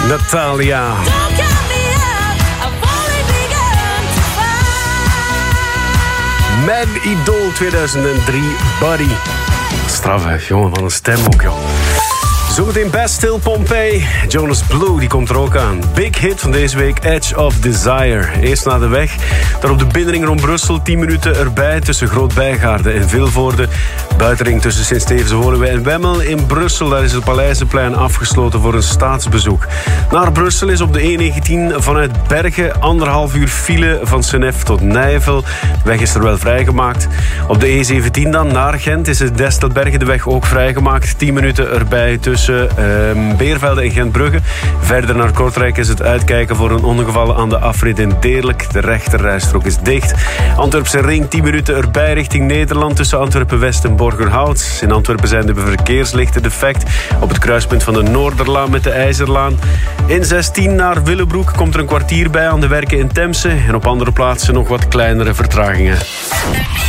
Natalia. Mijn idool 2003, Buddy. Straf, hè, jongen, van een stem ook, joh. Zometeen Bastille Pompeii. Jonas Blue, die komt er ook aan. Big hit van deze week, Edge of Desire. Eerst naar de weg, daar op de binnenring rond Brussel. 10 minuten erbij tussen Groot-Bijgaarden en Vilvoorde. Buitenring tussen Sint-Stevens, Woluwe en Wemmel. In Brussel, daar is het Paleizenplein afgesloten voor een staatsbezoek. Naar Brussel is op de E19 vanuit Bergen 1,5 uur file van Senef tot Nijvel. De weg is er wel vrijgemaakt. Op de E17 dan, naar Gent, is het Destelbergen de weg ook vrijgemaakt. 10 minuten erbij tussen Beervelde en Gentbrugge. Verder naar Kortrijk is het uitkijken voor een ongeval aan de afrit in Deerlijk. De rechterrijstrook is dicht. Antwerpse ring 10 minuten erbij richting Nederland tussen Antwerpen-West en Borgerhout. In Antwerpen zijn de verkeerslichten defect op het kruispunt van de Noorderlaan met de IJzerlaan. In 16 naar Willebroek komt er een kwartier bij aan de werken in Temse en op andere plaatsen nog wat kleinere vertragingen.